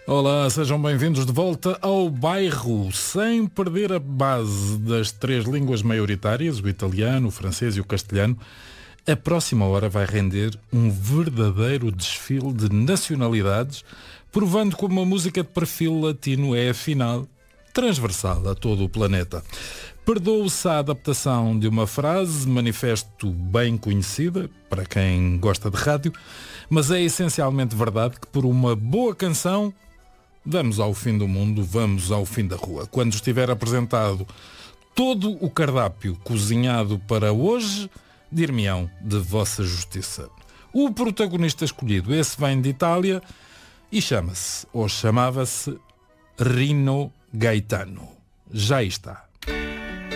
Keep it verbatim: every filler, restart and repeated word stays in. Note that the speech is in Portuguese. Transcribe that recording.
Olá, sejam bem-vindos de volta ao bairro, sem perder a base das três línguas maioritárias, o italiano, o francês e o castelhano. A próxima hora vai render um verdadeiro desfile de nacionalidades, provando como a música de perfil latino é, afinal, transversal a todo o planeta. Perdoou-se a adaptação de uma frase, manifesto bem conhecida, para quem gosta de rádio, mas é essencialmente verdade que por uma boa canção vamos ao fim do mundo, vamos ao fim da rua. Quando estiver apresentado todo o cardápio cozinhado para hoje, dir-me-ão de vossa justiça. O protagonista escolhido, esse vem de Itália e chama-se, ou chamava-se, Rino Gaetano. Já está.